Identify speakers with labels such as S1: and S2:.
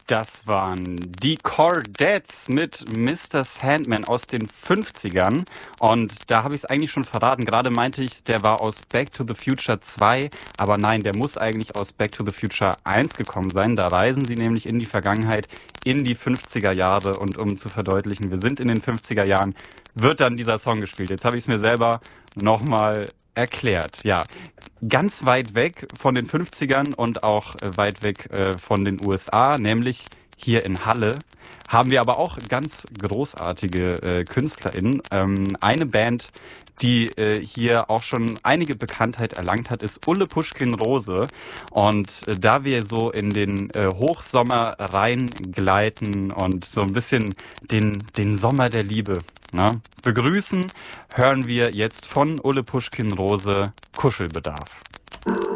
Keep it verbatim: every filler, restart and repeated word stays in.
S1: Das waren die Chordettes mit Mister Sandman aus den fünfzigern. Und da habe ich es eigentlich schon verraten. Gerade meinte ich, der war aus Back to the Future zwei. Aber nein, der muss eigentlich aus Back to the Future eins gekommen sein. Da reisen sie nämlich in die Vergangenheit, in die fünfziger Jahre. Und um zu verdeutlichen, wir sind in den fünfziger Jahren, wird dann dieser Song gespielt. Jetzt habe ich es mir selber nochmal erklärt. Ja, ganz weit weg von den fünfzigern und auch äh, weit weg äh, von den U S A, nämlich hier in Halle, haben wir aber auch ganz großartige äh, KünstlerInnen. Ähm, eine Band, die äh, hier auch schon einige Bekanntheit erlangt hat, ist Ulle Puschkin Rose. Und äh, da wir so in den äh, Hochsommer reingleiten und so ein bisschen den, den Sommer der Liebe, ne, begrüßen, hören wir jetzt von Ulle Puschkin Rose Kuschelbedarf.